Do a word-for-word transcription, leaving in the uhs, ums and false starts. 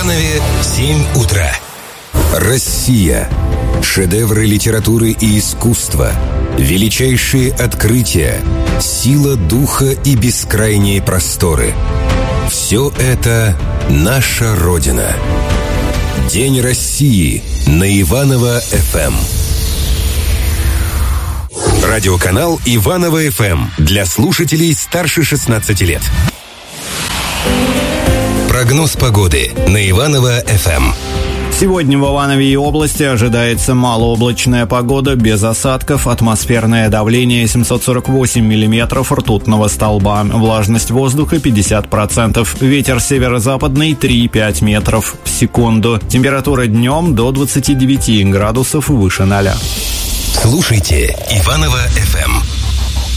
Иванове семь утра. Россия. Шедевры литературы и искусства. Величайшие открытия. Сила духа и бескрайние просторы. Все это наша Родина. День России на Иваново-ФМ. Радиоканал Иваново-ФМ для слушателей старше шестнадцати лет. Прогноз погоды на Иваново-ФМ. Сегодня в Иванове и области ожидается малооблачная погода без осадков, атмосферное давление семьсот сорок восемь миллиметров ртутного столба, влажность воздуха пятьдесят процентов, ветер северо-западный три-пять метров в секунду, температура днем до двадцати девяти градусов выше ноля. Слушайте Иваново-ФМ.